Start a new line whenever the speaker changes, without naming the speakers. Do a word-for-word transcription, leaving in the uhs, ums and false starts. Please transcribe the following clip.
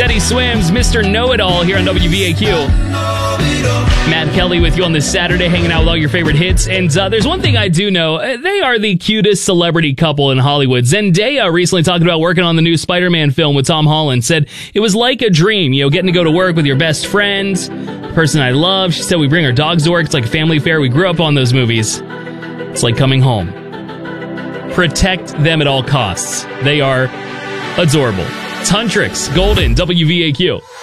Teddy Swims, Mister Know-It-All here on W V A Q. Matt Kelly with you on this Saturday, hanging out with all your favorite hits. And uh, there's one thing I do know. They are the cutest celebrity couple in Hollywood. Zendaya recently talking about working on the new Spider-Man film with Tom Holland. Said it was like a dream, you know, getting to go to work with your best friend, the person I love. She said we bring our dogs to work. It's like a family affair. We grew up on those movies. It's like coming home. Protect them at all costs. They are adorable. Huntrix, Golden, W V A Q.